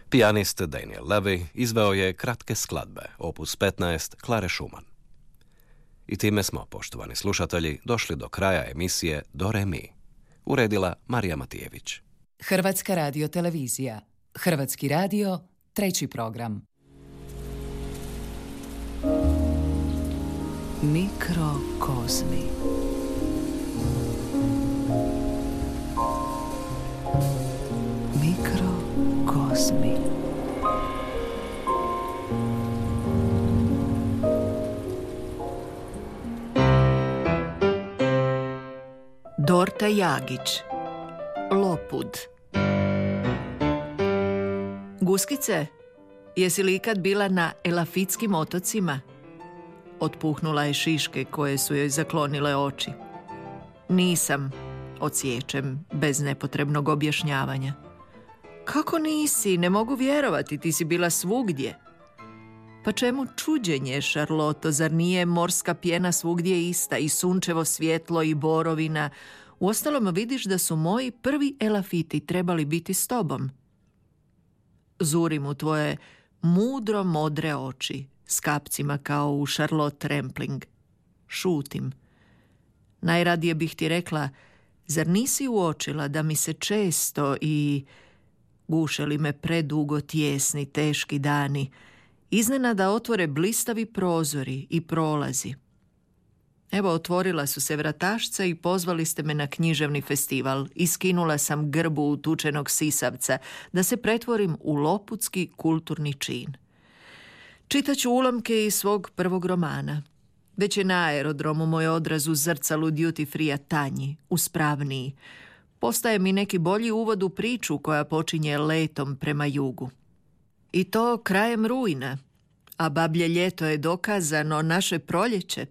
Pijanist Daniel Levy izveo je kratke skladbe, opus 15 Klare Schumann. I time smo, poštovani slušatelji, došli do kraja emisije Do Re Mi. Uredila Marija Matijević. Hrvatska radiotelevizija. Hrvatski radio, 3. program. Mikrokozmi. Mikrokozmi. Dorta Jagić. Lopud. Guskice, jesi li ikad bila na Elafitskim otocima? Otpuhnula je šiške koje su joj zaklonile oči. Nisam, odsječem, bez nepotrebnog objašnjavanja. Kako nisi? Ne mogu vjerovati, ti si bila svugdje. Pa čemu čuđenje, Šarloto, zar nije morska pjena svugdje ista i sunčevo svjetlo i borovina? Uostalom vidiš da su moji prvi Elafiti trebali biti s tobom. Zurim u tvoje mudro modre oči, s kapcima kao u Charlotte Rampling. Šutim. Najradije bih ti rekla, zar nisi uočila da mi se često i guše li me predugo tjesni, teški dani, iznenada otvore blistavi prozori i prolazi. Evo, otvorila su se vratašca i pozvali ste me na književni festival. Iskinula sam grbu utučenog sisavca da se pretvorim u lopudski kulturni čin. Čitaću ulomke iz svog prvog romana. Već je na aerodromu moj odraz u zrcalu duty free-a tanji, uspravniji. Postaje mi neki bolji uvod u priču koja počinje letom prema jugu. I to krajem rujna, a bablje ljeto je dokazano naše proljeće.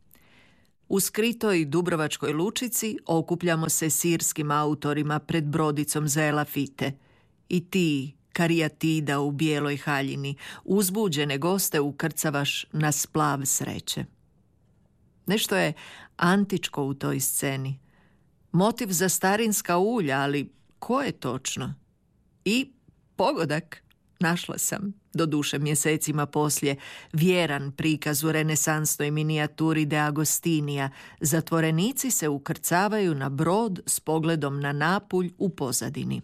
U skritoj Dubrovačkoj lučici okupljamo se sirskim autorima pred brodicom za Elafite. I ti, karijatida u bijeloj haljini, uzbuđene goste ukrcavaš na splav sreće. Nešto je antičko u toj sceni. Motiv za starinska ulja, ali ko je točno? I pogodak našla sam, doduše mjesecima poslije, vjeran prikaz u renesansnoj minijaturi de Agostinija. Zatvorenici se ukrcavaju na brod s pogledom na Napulj u pozadini.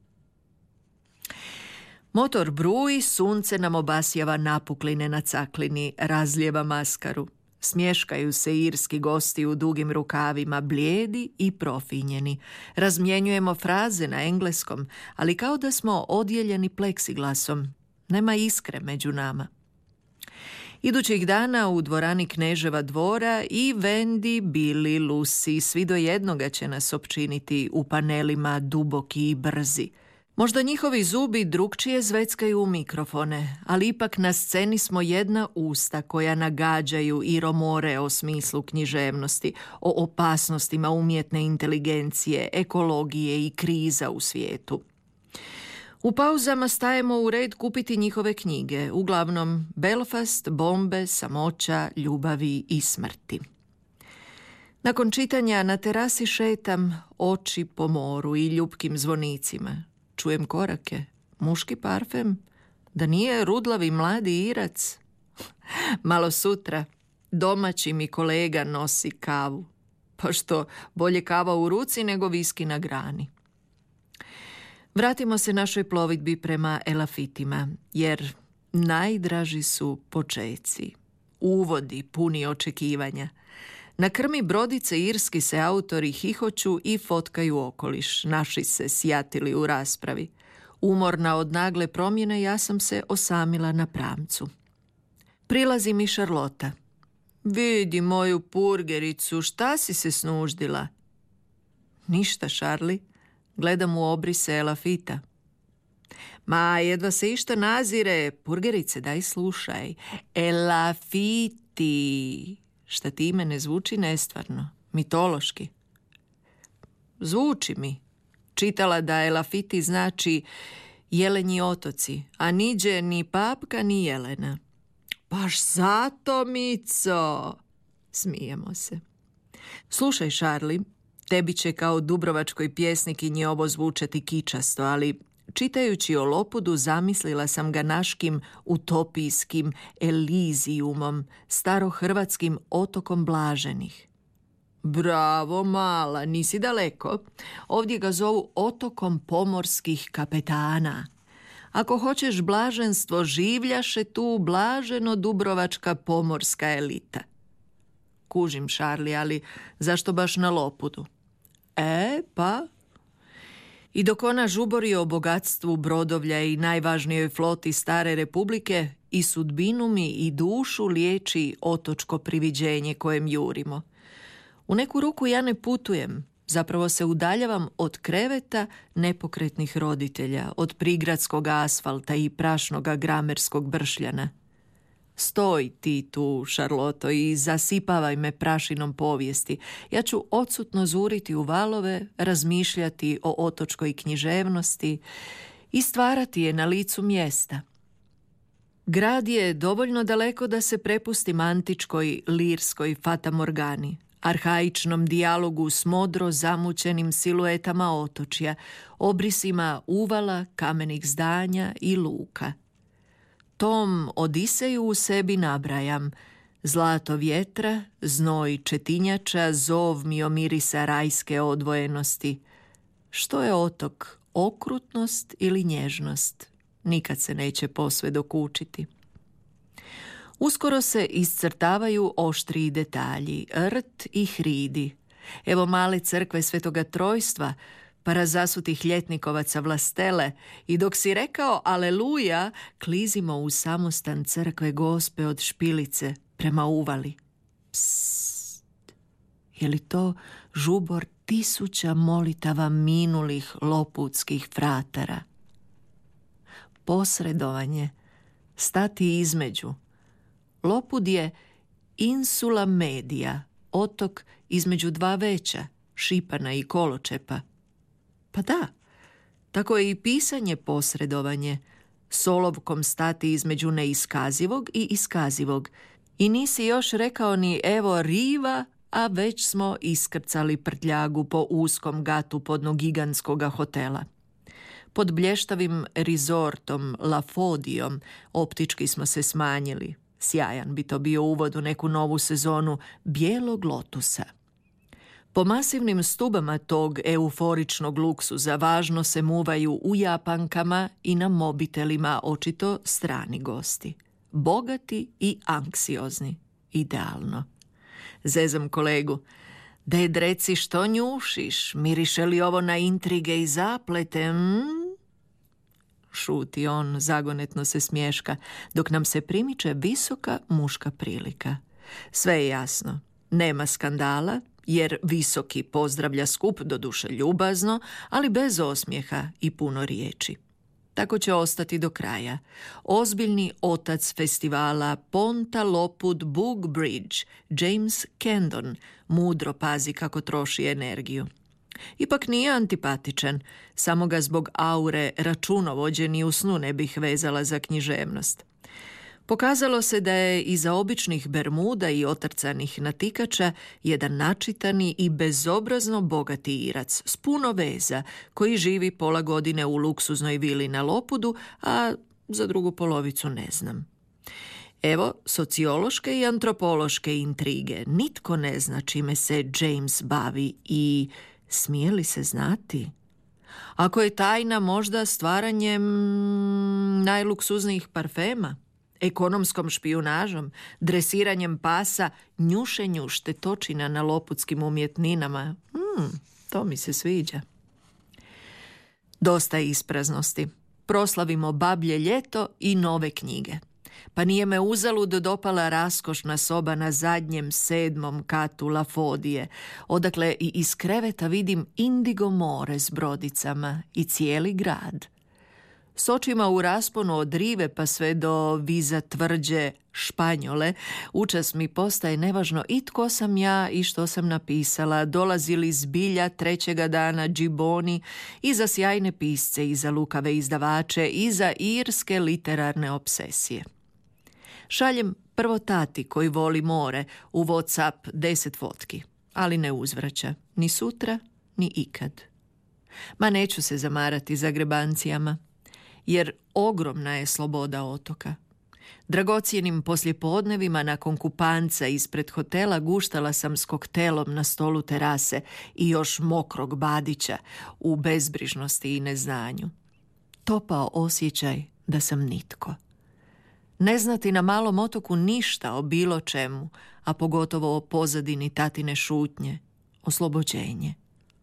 Motor bruji, sunce nam obasjava napukline na caklini, razlijeva maskaru. Smješkaju se irski gosti u dugim rukavima, blijedi i profinjeni. Razmjenjujemo fraze na engleskom, ali kao da smo odjeljeni pleksiglasom. Nema iskre među nama. Idućih dana u dvorani Kneževa dvora i Vendi, Billy, Lucy, svi do jednoga će nas opčiniti u panelima duboki i brzi. Možda njihovi zubi drukčije zveckaju u mikrofone, ali ipak na sceni smo jedna usta koja nagađaju i romore o smislu književnosti, o opasnostima umjetne inteligencije, ekologije i kriza u svijetu. U pauzama stajemo u red kupiti njihove knjige, uglavnom Belfast, bombe, samoća, ljubavi i smrti. Nakon čitanja na terasi šetam, oči po moru i ljubkim zvonicima. Čujem korake, muški parfem, da nije rudlavi mladi Irac. Malo sutra domaći mi kolega nosi kavu, pa što bolje kava u ruci nego viski na grani. Vratimo se našoj plovidbi prema Elafitima, jer najdraži su počeci, uvodi puni očekivanja. Na krmi brodice irski se autori hihoću i fotkaju okoliš, naši se sjatili u raspravi. Umorna od nagle promjene, ja sam se osamila na pramcu. Prilazi mi Šarlota. Vidi moju purgericu, šta si se snuždila? Ništa, Šarli. Gledam u obrise Elafita. Ma, jedva se išta nazire. Purgerice, daj slušaj. Elafiti. Šta ti ime ne zvuči nestvarno, mitološki? Zvuči mi. Čitala da Elafiti znači jelenji otoci, a niđe ni papka ni jelena. Baš zato, Mico! Smijemo se. Slušaj, Šarli, tebi će kao dubrovačkoj pjesnikinji ovo zvučati kičasto, ali Čitajući o Lopudu zamislila sam ga naškim utopijskim Elizijumom, starohrvatskim otokom blaženih. Bravo, mala, nisi daleko. Ovdje ga zovu otokom pomorskih kapetana. Ako hoćeš blaženstvo, življaše tu blaženo dubrovačka pomorska elita. Kužim, Šarli, ali zašto baš na Lopudu? Pa... I dok ona žubori o bogatstvu brodovlja i najvažnijoj floti Stare Republike, i sudbinu mi i dušu liječi otočko priviđenje kojem jurimo. U neku ruku ja ne putujem, zapravo se udaljavam od kreveta nepokretnih roditelja, od prigradskog asfalta i prašnoga gramerskog bršljana. Stoj ti tu, Šarloto, i zasipavaj me prašinom povijesti. Ja ću odsutno zuriti u valove, razmišljati o otočkoj književnosti i stvarati je na licu mjesta. Grad je dovoljno daleko da se prepustim antičkoj, lirskoj fatamorgani, arhaičnom dijalogu s modro zamućenim siluetama otočja, obrisima uvala, kamenih zdanja i luka. Tom Odiseju u sebi nabrajam zlato vjetra, znoj četinjača, zov miomirisa rajske odvojenosti. Što je otok, okrutnost ili nježnost? Nikad se neće posve dokučiti. Uskoro se iscrtavaju oštriji detalji, rt i hridi. Evo male crkve Svetoga Trojstva, parazasutih ljetnikovaca Vlastele, i dok si rekao aleluja, klizimo u samostan crkve Gospe od Špilice prema uvali. Psst, je li to žubor tisuća molitava minulih lopudskih fratara? Posredovanje, stati između. Lopud je insula media, otok između dva veća, Šipana i Koločepa. Pa da, tako je i pisanje posredovanje, s olovkom stati između neiskazivog i iskazivog. I nisi još rekao ni evo riva, a već smo iskrcali prtljagu po uskom gatu podno gigantskoga hotela. Pod blještavim rizortom Lafodijom optički smo se smanjili. Sjajan bi to bio uvod u neku novu sezonu Bijelog lotusa. Po masivnim stubama tog euforičnog luksuza važno se muvaju u japankama i na mobitelima očito strani gosti. Bogati i anksiozni. Idealno. Zezam kolegu. Ded, reci, što njušiš? Miriše li ovo na intrige i zaplete? Šuti on, zagonetno se smješka, dok nam se primiče visoka muška prilika. Sve je jasno. Nema skandala, jer visoki pozdravlja skup, doduše ljubazno, ali bez osmijeha i puno riječi. Tako će ostati do kraja. Ozbiljni otac festivala Ponta Lopud Bug Bridge, James Kendon, mudro pazi kako troši energiju. Ipak nije antipatičan, samo ga zbog aure računovođe ni u snu ne bih vezala za književnost. Pokazalo se da je iza običnih bermuda i otrcanih natikača jedan načitani i bezobrazno bogati irac s puno veza koji živi pola godine u luksuznoj vili na Lopudu, a za drugu polovicu ne znam. Evo sociološke i antropološke intrige. Nitko ne zna čime se James bavi i smije li se znati? Ako je tajna možda stvaranjem najluksuznijih parfema, ekonomskom špijunažom, dresiranjem pasa, njušenju štetočina na lopudskim umjetninama. To mi se sviđa. Dosta ispraznosti. Proslavimo bablje ljeto i nove knjige. Pa nije me uzalud dopala raskošna soba na zadnjem 7. katu Lafodije, odakle i iz kreveta vidim indigo more s brodicama i cijeli grad. S očima u rasponu od rive pa sve do viza tvrđe Španjole, učas mi postaje nevažno i tko sam ja i što sam napisala, dolazili zbilja trećega dana džiboni i za sjajne pisce i za lukave izdavače i za irske literarne obsesije. Šaljem prvo tati koji voli more u WhatsApp 10 fotki, ali ne uzvraća, ni sutra, ni ikad. Ma neću se zamarati zagrebancijama, jer ogromna je sloboda otoka. Dragocjenim poslijepodnevima nakon kupanca ispred hotela guštala sam s koktelom na stolu terase i još mokrog Badića u bezbrižnosti i neznanju. Topao osjećaj da sam nitko. Ne znati na malom otoku ništa o bilo čemu, a pogotovo o pozadini tatine šutnje, oslobođenje.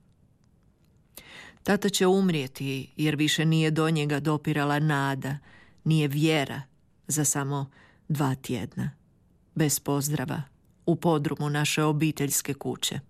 Tata će umrijeti jer više nije do njega dopirala nada, nije vjera za samo 2 tjedna. Bez pozdrava, u podrumu naše obiteljske kuće.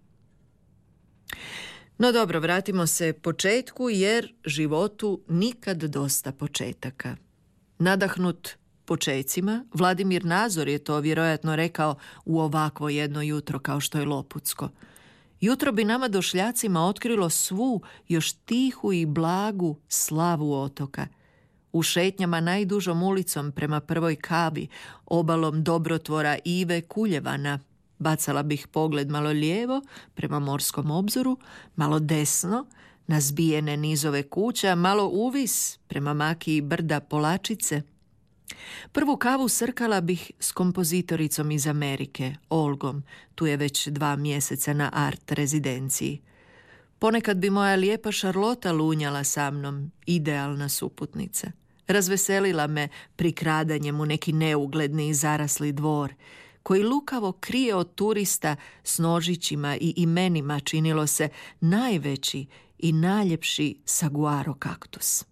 No dobro, vratimo se početku jer životu nikad dosta početaka. Nadahnut počecima, Vladimir Nazor je to vjerojatno rekao u ovakvo jedno jutro kao što je Loputsko. Jutro bi nama došljacima otkrilo svu još tihu i blagu slavu otoka. U šetnjama najdužom ulicom prema Prvoj Kavi, obalom dobrotvora Ive Kuljevana, bacala bih pogled malo lijevo prema Morskom obzoru, malo desno na zbijene nizove kuća, malo uvis prema makiji brda Polačice. Prvu kavu srkala bih s kompozitoricom iz Amerike, Olgom, tu je već 2 mjeseca na art rezidenciji. Ponekad bi moja lijepa Šarlota lunjala sa mnom, idealna suputnica. Razveselila me prikradanjem u neki neugledni i zarasli dvor, koji lukavo krije od turista s nožićima i imenima, činilo se, najveći i najljepši saguaro kaktus.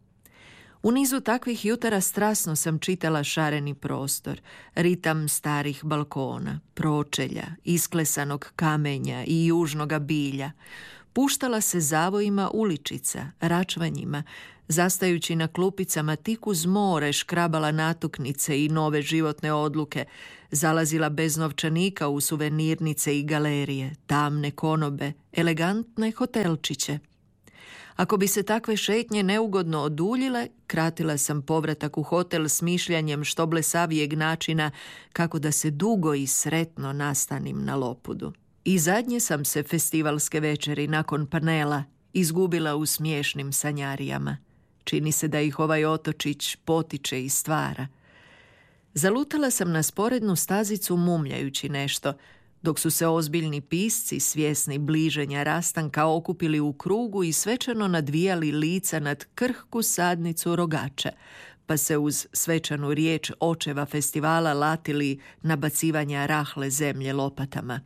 U nizu takvih jutara strasno sam čitala šareni prostor, ritam starih balkona, pročelja, isklesanog kamenja i južnoga bilja. Puštala se zavojima uličica, račvanjima, zastajući na klupicama tik uz more, škrabala natuknice i nove životne odluke, zalazila bez novčanika u suvenirnice i galerije, tamne konobe, elegantne hotelčiće. Ako bi se takve šetnje neugodno oduljile, kratila sam povratak u hotel s mišljanjem što blesavijeg načina kako da se dugo i sretno nastanim na Lopudu. I zadnje sam se festivalske večeri nakon panela izgubila u smiješnim sanjarijama. Čini se da ih ovaj otočić potiče i stvara. Zalutala sam na sporednu stazicu mumljajući nešto, dok su se ozbiljni pisci, svjesni bliženja rastanka, okupili u krugu i svečano nadvijali lica nad krhku sadnicu rogača, pa se uz svečanu riječ očeva festivala latili nabacivanja rahle zemlje lopatama.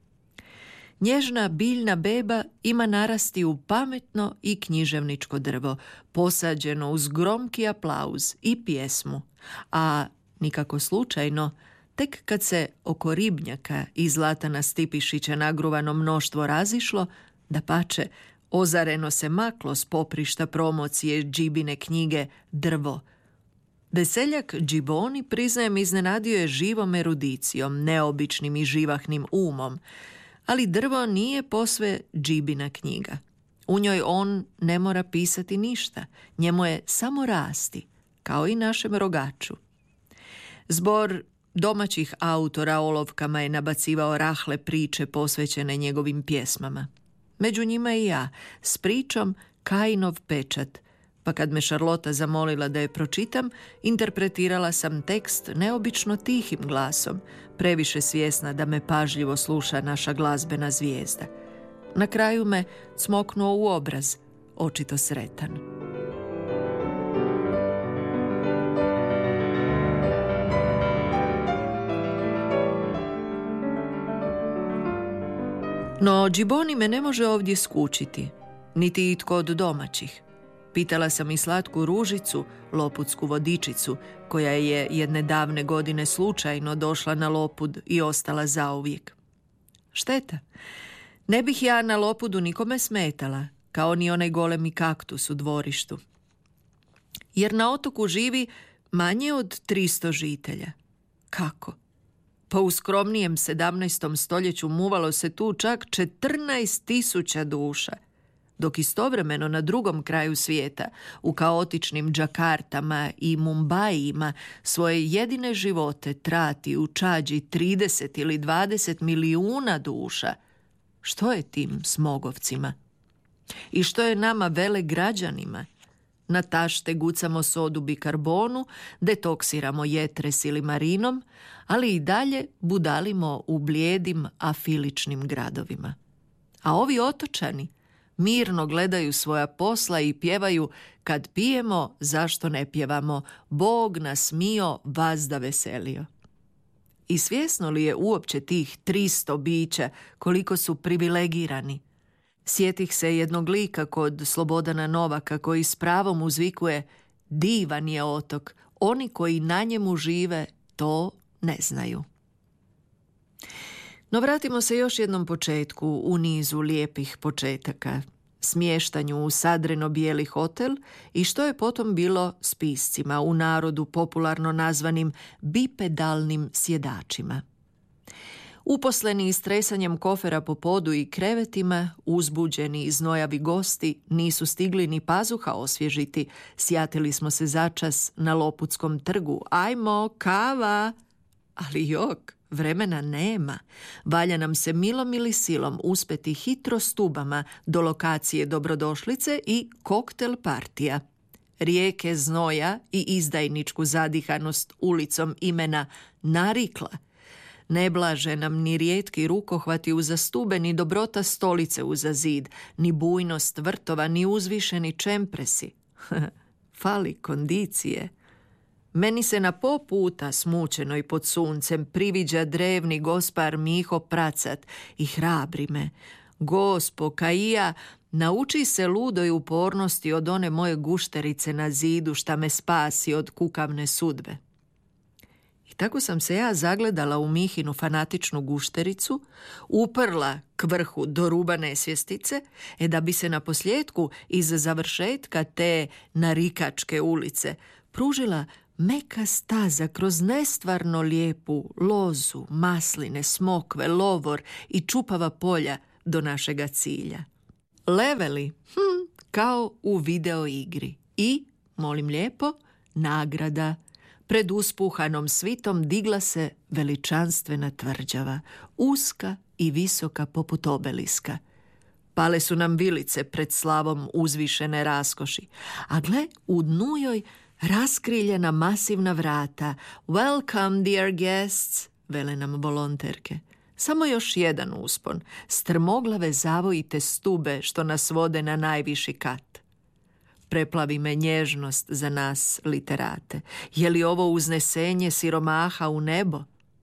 Nježna biljna beba ima narasti u pametno i književničko drvo, posađeno uz gromki aplauz i pjesmu, a nikako slučajno, tek kad se oko ribnjaka i Zlatana Stipišića nagruvano mnoštvo razišlo, dapače, ozareno se maklo s poprišta promocije Džibine knjige Drvo. Veseljak Džiboni, priznajem, iznenadio je živom erudicijom, neobičnim i živahnim umom, ali Drvo nije posve Džibina knjiga. U njoj on ne mora pisati ništa, njemu je samo rasti, kao i našem rogaču. Zbor domaćih autora olovkama je nabacivao rahle priče posvećene njegovim pjesmama. Među njima i ja, s pričom Kajinov pečat, pa kad me Šarlota zamolila da je pročitam, interpretirala sam tekst neobično tihim glasom, previše svjesna da me pažljivo sluša naša glazbena zvijezda. Na kraju me cmoknuo u obraz, očito sretan. No, Džiboni me ne može ovdje skučiti, niti itko od domaćih. Pitala sam i slatku Ružicu, lopudsku vodičicu, koja je jedne davne godine slučajno došla na Lopud i ostala zauvijek. Šteta, ne bih ja na Lopudu nikome smetala, kao ni onaj golemi kaktus u dvorištu. Jer na otoku živi manje od 300 žitelja. Kako? Pa u skromnijem 17. stoljeću muvalo se tu čak 14.000 duša, dok istovremeno na drugom kraju svijeta, u kaotičnim Džakartama i Mumbajima, svoje jedine živote trati u čađi 30 ili 20 milijuna duša. Što je tim smogovcima? I što je nama vele građanima? Na tašte gucamo sodu bikarbonu, detoksiramo jetres ili marinom, ali i dalje budalimo u blijedim afiličnim gradovima. A ovi otočani mirno gledaju svoja posla i pjevaju kad pijemo, zašto ne pjevamo, Bog nas mio, vazda veselio. I svjesno li je uopće tih 300 bića koliko su privilegirani? Sjetih se jednog lika kod Slobodana Novaka koji s pravom uzvikuje: divan je otok, oni koji na njemu žive to ne znaju. No vratimo se još jednom početku u nizu lijepih početaka, smještanju u sadreno-bijeli hotel i što je potom bilo s piscima, u narodu popularno nazvanim bipedalnim sjedačima. Uposleni istresanjem kofera po podu i krevetima, uzbuđeni i znojavi gosti nisu stigli ni pazuha osvježiti. Sjatili smo se začas na Loputskom trgu. Ajmo, kava! Ali jok, vremena nema. Valja nam se milom ili silom uspeti hitro stubama do lokacije dobrodošlice i koktel partija. Rijeke znoja i izdajničku zadihanost ulicom imena Narikla. Ne blaže nam ni rijetki rukohvati uza stube, ni dobrota stolice uza zid, ni bujnost vrtova, ni uzvišeni čempresi. Fali kondicije. Meni se na po puta smučenoj pod suncem priviđa drevni gospar Miho Pracat i hrabri me: Gospo, Kaija, nauči se ludoj upornosti od one moje gušterice na zidu šta me spasi od kukavne sudbe. I tako sam se ja zagledala u Mihinu fanatičnu guštericu, uprla k vrhu do ruba nesvjestice, da bi se naposljetku iz završetka te narikačke ulice pružila meka staza kroz nestvarno lijepu lozu, masline, smokve, lovor i čupava polja do našega cilja. Leveli, kao u video igri. I, molim lijepo, nagrada. Pred uspuhanom svitom digla se veličanstvena tvrđava, uska i visoka poput obeliska. Pale su nam vilice pred slavom uzvišene raskoši, a gle, u dnu joj raskriljena masivna vrata. Welcome, dear guests, vele nam volonterke. Samo još jedan uspon, strmoglave zavojite stube što nas vode na najviši kat. Preplavi me nježnost za nas literate. Je li ovo uznesenje siromaha u nebo?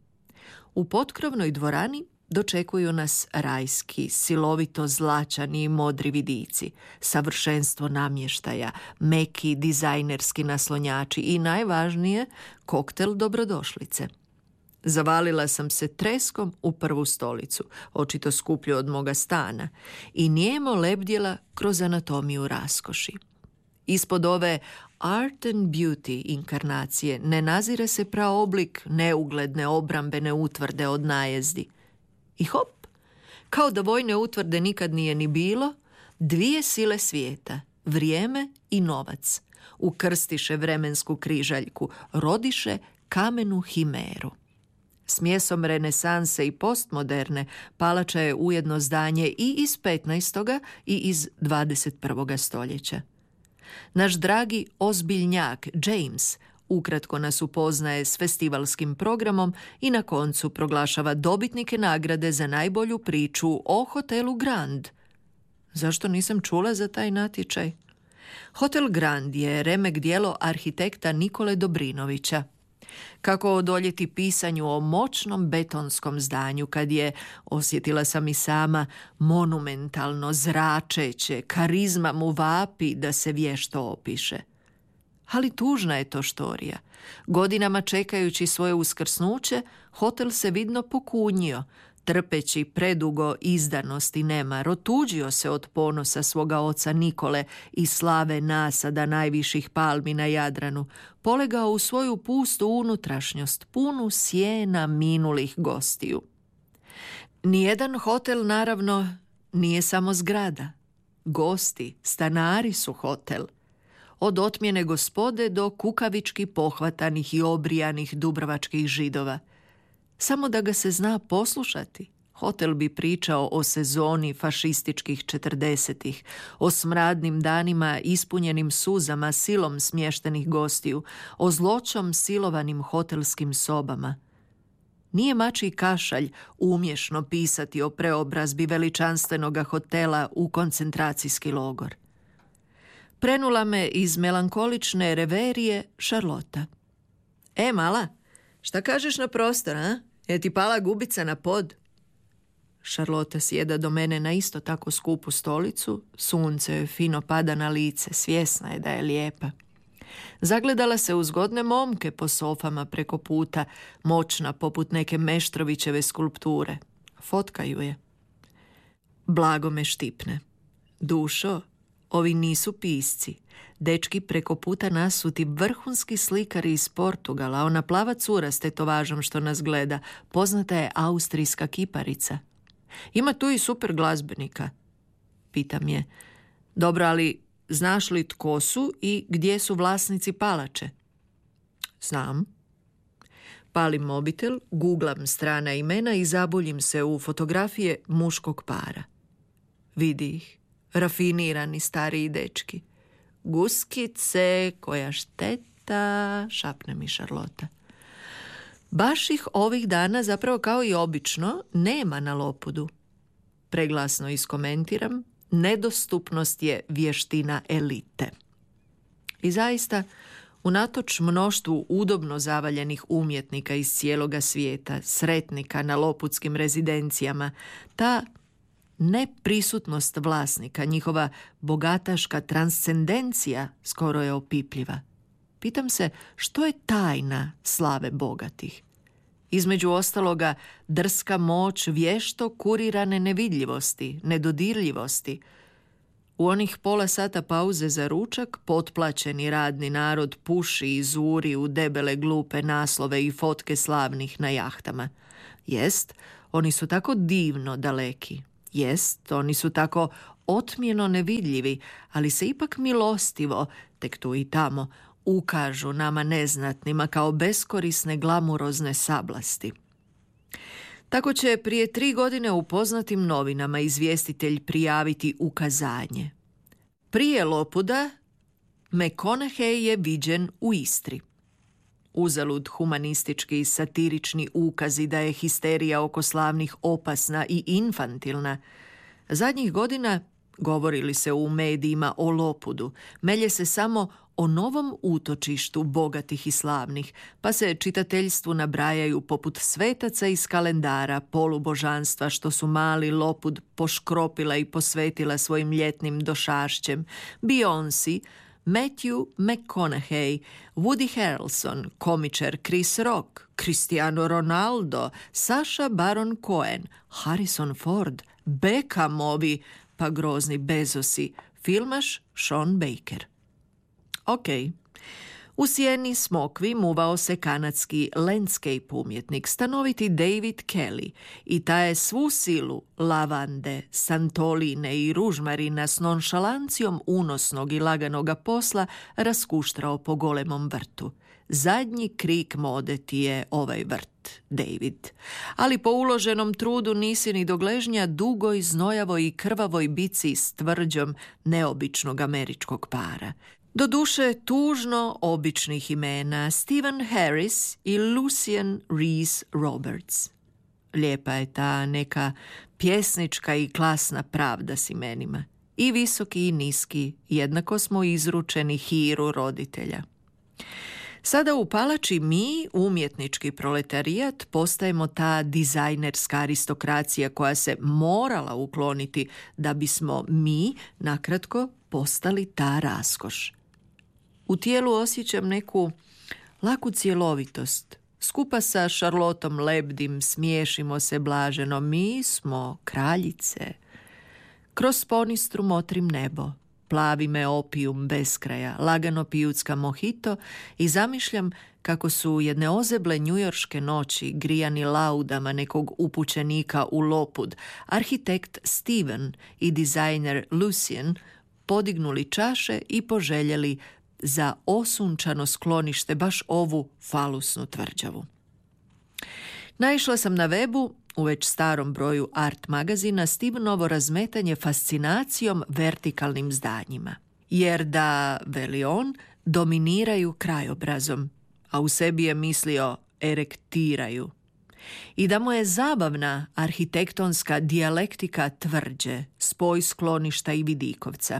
U potkrovnoj dvorani dočekuju nas rajski, silovito zlačani i modri vidici, savršenstvo namještaja, meki dizajnerski naslonjači i najvažnije, koktel dobrodošlice. Zavalila sam se treskom u prvu stolicu, očito skuplju od moga stana, i nijemo lebdjela kroz anatomiju raskoši. Ispod ove art and beauty inkarnacije ne nazire se praoblik neugledne obrambene utvrde od najezdi. I hop, kao da vojne utvrde nikad nije ni bilo, dvije sile svijeta, vrijeme i novac, ukrstiše vremensku križaljku, rodiše kamenu himeru. Smjesom renesanse i postmoderne palača je ujedno zdanje i iz 15. i iz 21. stoljeća. Naš dragi ozbiljnjak James ukratko nas upoznaje s festivalskim programom i na koncu proglašava dobitnike nagrade za najbolju priču o hotelu Grand. Zašto nisam čula za taj natječaj? Hotel Grand je remek djelo arhitekta Nikole Dobrinovića. Kako odoljeti pisanju o moćnom betonskom zdanju kad je, osjetila sam i sama, monumentalno, zračeće, karizma mu vapi da se vješto opiše. Ali tužna je to štorija. Godinama čekajući svoje uskrsnuće, hotel se vidno pokunjio, trpeći predugo izdanost i nemar, otuđio se od ponosa svoga oca Nikole i slave nasada najviših palmi na Jadranu, polegao u svoju pustu unutrašnjost, punu sjena minulih gostiju. Nijedan hotel, naravno, nije samo zgrada. Gosti, stanari su hotel. Od otmjene gospode do kukavički pohvatanih i obrijanih dubrovačkih židova. Samo da ga se zna poslušati, Hotel bi pričao o sezoni fašističkih 40-ih, o smradnim danima ispunjenim suzama silom smještenih gostiju, o zloćom silovanim hotelskim sobama. Nije mačji kašalj umješno pisati o preobrazbi veličanstvenoga hotela u koncentracijski logor. Prenula me iz melankolične reverije Šarlota. Mala, šta kažeš na prostor, a? Je ti pala gubica na pod? Šarlota sjeda do mene na isto tako skupu stolicu, sunce joj fino pada na lice, svjesna je da je lijepa. Zagledala se u zgodne momke po sofama preko puta, moćna poput neke Meštrovićeve skulpture. Fotkaju je. Blago me štipne. Dušo, ovi nisu pisci. Dečki preko puta nas su ti vrhunski slikari iz Portugala. Ona plava cura s tetovažom što nas gleda. Poznata je austrijska kiparica. Ima tu i super glazbenika. Pitam je. Dobro, ali znaš li tko su i gdje su vlasnici palače? Znam. Palim mobitel, googlam strana imena i zaboljim se u fotografije muškog para. Vidi ih. Rafinirani stariji dečki. Guskice, koja šteta, šapne mi Šarlota. Baš ih ovih dana, zapravo kao i obično, nema na Lopudu. Preglasno iskomentiram, nedostupnost je vještina elite. I zaista, unatoč mnoštvu udobno zavaljenih umjetnika iz cijeloga svijeta, sretnika na lopudskim rezidencijama, ta neprisutnost vlasnika, njihova bogataška transcendencija skoro je opipljiva. Pitam se što je tajna slave bogatih. Između ostaloga drska moć vješto kurirane nevidljivosti, nedodirljivosti. U onih pola sata pauze za ručak potplaćeni radni narod puši i zuri u debele glupe naslove i fotke slavnih na jahtama. Jest, oni su tako divno daleki. Jest, oni su tako otmjeno nevidljivi, ali se ipak milostivo, tek tu i tamo, ukažu nama neznatnima kao beskorisne glamurozne sablasti. Tako će prije 3 godine u poznatim novinama izvjestitelj prijaviti ukazanje. Prije Lopuda McConaughey je viđen u Istri. Uzalud humanistički i satirični ukazi da je histerija oko slavnih opasna i infantilna. Zadnjih godina govori se u medijima o Lopudu, melje se samo o novom utočištu bogatih i slavnih, pa se čitateljstvu nabrajaju poput svetaca iz kalendara polubožanstva što su mali Lopud poškropila i posvetila svojim ljetnim došašćem, Beyoncé, Matthew McConaughey, Woody Harrelson, komičar Chris Rock, Cristiano Ronaldo, Sacha Baron Cohen, Harrison Ford, Beckhamovi, pa grozni Bezosi, filmaš Sean Baker. Ok. U sjeni smokvi muvao se kanadski landscape umjetnik, stanoviti David Kelly, i ta je svu silu lavande, santoline i ružmarina s nonšalancijom unosnog i laganoga posla raskuštrao po golemom vrtu. Zadnji krik mode ti je ovaj vrt, David. Ali po uloženom trudu nisi ni do gležnja dugoj, znojavoj i krvavoj bici s tvrđom neobičnog američkog para. Doduše tužno običnih imena Stephen Harris i Lucien Rhys Roberts. Lijepa je ta neka pjesnička i klasna pravda s imenima. I visoki i niski, jednako smo izručeni hiru roditelja. Sada u palači mi, umjetnički proletarijat, postajemo ta dizajnerska aristokracija koja se morala ukloniti da bismo mi, nakratko, postali ta raskoš. U tijelu osjećam neku laku cjelovitost. Skupa sa Šarlotom lebdim, smiješimo se blaženo. Mi smo kraljice. Kroz ponistru motrim nebo. Plavi me opijum beskraja, lagano pijucka mojito i zamišljam kako su jedne ozeble njujorške noći, grijani laudama nekog upućenika u Lopud, arhitekt Steven i dizajner Lucien podignuli čaše i poželjeli za osunčano sklonište baš ovu falusnu tvrđavu. Naišla sam na webu u već starom broju Art magazina Stevenovo razmetanje fascinacijom vertikalnim zdanjima. Jer da, veli on, dominiraju krajobrazom, a u sebi je mislio erektiraju. I da mu je zabavna arhitektonska dijalektika tvrđe, spoj skloništa i vidikovca.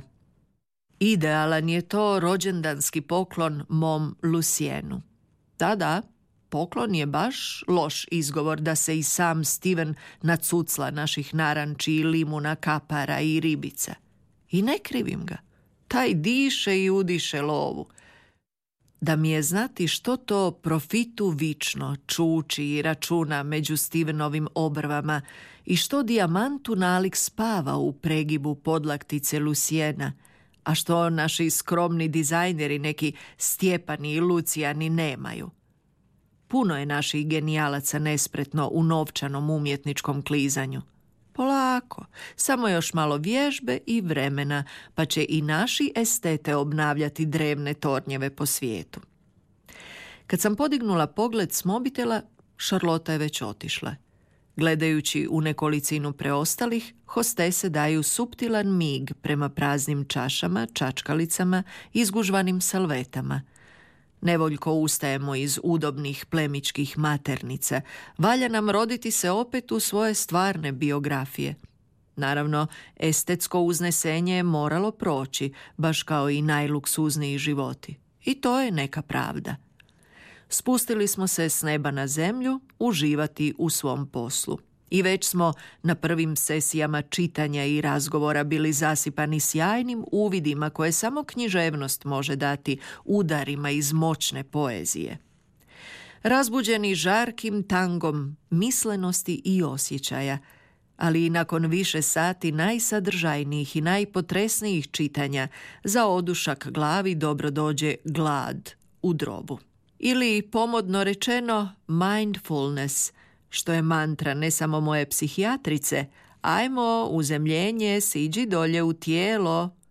Idealan je to rođendanski poklon mom Lucienu. Da, poklon je baš loš izgovor da se i sam Steven nacucla naših naranči i limuna, kapara i ribica. I ne krivim ga. Taj diše i udiše lovu. Da mi je znati što to profitu vično čuči i računa među Stevenovim obrvama i što dijamantu nalik spava u pregibu podlaktice Luciena, a što naši skromni dizajneri, neki Stjepani i Lucijani, nemaju. Puno je naših genijalaca nespretno u novčanom umjetničkom klizanju. Polako, samo još malo vježbe i vremena, pa će i naši estete obnavljati drevne tornjeve po svijetu. Kad sam podignula pogled s mobitela, Šarlota je već otišla. Gledajući u nekolicinu preostalih, hostese daju suptilan mig prema praznim čašama, čačkalicama i izgužvanim salvetama. Nevoljko ustajemo iz udobnih plemičkih maternica. Valja nam roditi se opet u svoje stvarne biografije. Naravno, estetsko uznesenje je moralo proći, baš kao i najluksuzniji životi. I to je neka pravda. Spustili smo se s neba na zemlju, uživati u svom poslu. I već smo na prvim sesijama čitanja i razgovora bili zasipani sjajnim uvidima koje samo književnost može dati udarima iz moćne poezije. Razbuđeni žarkim tangom mislenosti i osjećaja, ali i nakon više sati najsadržajnijih i najpotresnijih čitanja, za odušak glavi dobro dođe glad u drobu. Ili, pomodno rečeno, mindfulness, što je mantra ne samo moje psihijatrice, ajmo uzemljenje, siđi dolje u tijelo,